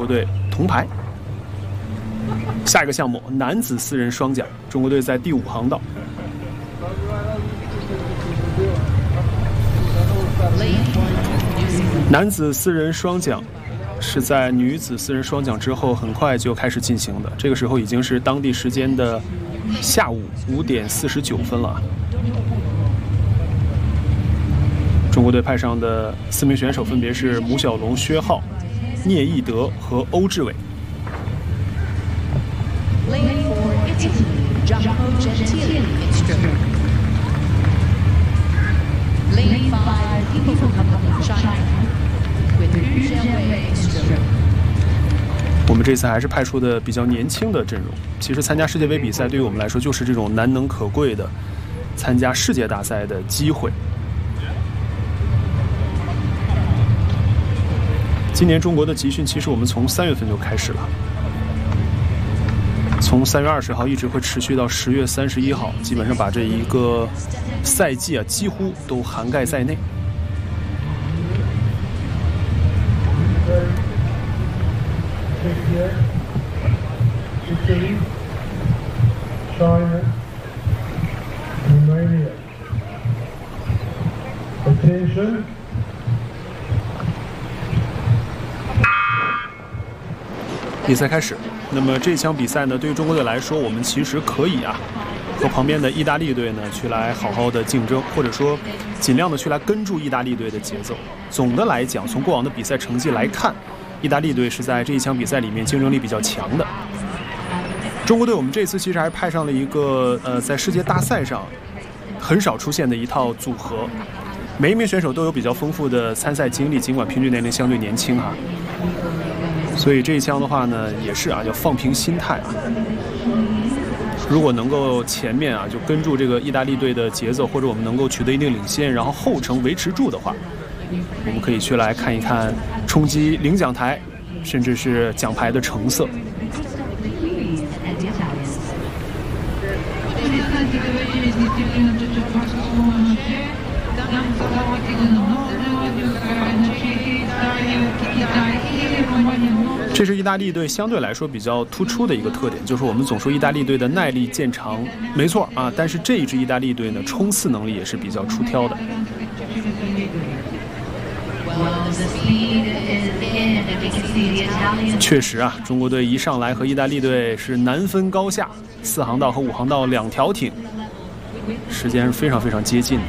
国队铜牌。下一个项目男子4人双桨，中国队在第5航道。男子4人双桨是在女子4人双桨之后很快就开始进行的，这个时候已经是当地时间的下午5点49分了。中国队派上的4名选手分别是母小龙、薛浩、聂义德和欧志伟。我们这次还是派出的比较年轻的阵容。其实参加世界杯比赛对于我们来说就是这种难能可贵的参加世界大赛的机会。今年中国的集训其实我们从3月份就开始了，从3月20号一直会持续到10月31号，基本上把这一个赛季几乎都涵盖在内。 China, Romania. Attention. 比赛开始。那么这场比赛呢，对于中国队来说，我们其实可以和旁边的意大利队呢去来好好的竞争，或者说尽量的去来跟住意大利队的节奏。总的来讲，从过往的比赛成绩来看，意大利队是在这一场比赛里面竞争力比较强的。中国队我们这次其实还派上了一个在世界大赛上很少出现的一套组合，每一名选手都有比较丰富的参赛经历，尽管平均年龄相对年轻所以这一枪的话呢，也是要放平心态如果能够前面就跟住这个意大利队的节奏，或者我们能够取得一定领先，然后后程维持住的话，我们可以去来看一看冲击领奖台，甚至是奖牌的成色。这是意大利队相对来说比较突出的一个特点，就是我们总说意大利队的耐力见长，没错但是这一支意大利队呢，冲刺能力也是比较出挑的。确实中国队一上来和意大利队是难分高下，4航道和5航道2条艇，时间是非常非常接近的。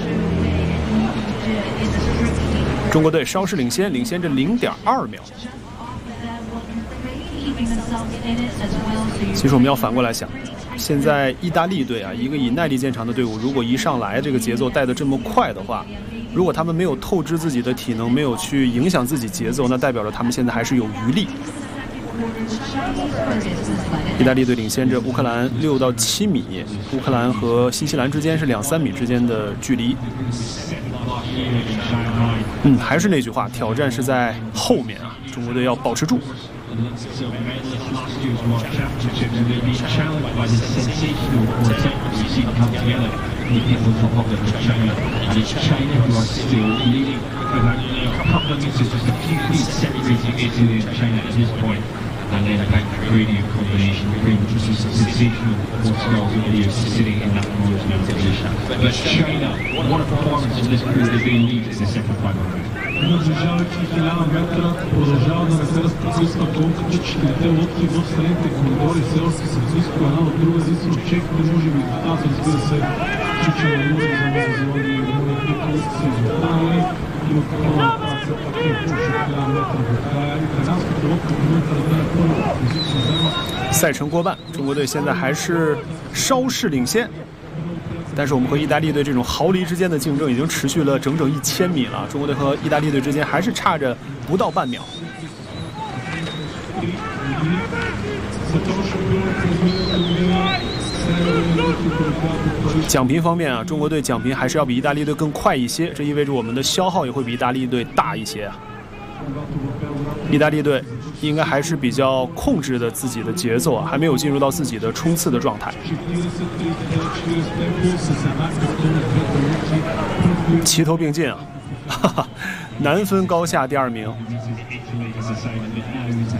中国队稍事领先着0.2秒。其实我们要反过来想，现在意大利队一个以耐力见长的队伍，如果一上来这个节奏带得这么快的话，如果他们没有透支自己的体能，没有去影响自己节奏，那代表着他们现在还是有余力。意大利队领先着乌克兰6到7米，乌克兰和新西兰之间是2-3米之间的距离。还是那句话，挑战是在后面中国队要保持住。 And then that gradient combination pretty much was sensational. Portugal really is sitting in that position. But China, what a performance in this group. They've been lead in the second 500. Продължавайки 1000 метра, продължава да не се разпръска колко, че 4-те лодки в средните коридори все още са близко една от друга, зависимо от чехите, може би аз разбира се, чича на Нова Зеландия и Румъния, които са изостанали. Има такова все пак е повече 1000 метра до края. Италианската лодка в момента разменя първата позиция, взема. 赛程过半，中国队现在还是稍事领先。但是我们和意大利队这种毫厘之间的竞争已经持续了整整1000米了，中国队和意大利队之间还是差着不到半秒。奖评方面中国队奖评还是要比意大利队更快一些，这意味着我们的消耗也会比意大利队大一些意大利队应该还是比较控制的自己的节奏还没有进入到自己的冲刺的状态。齐头并进难分高下第2名。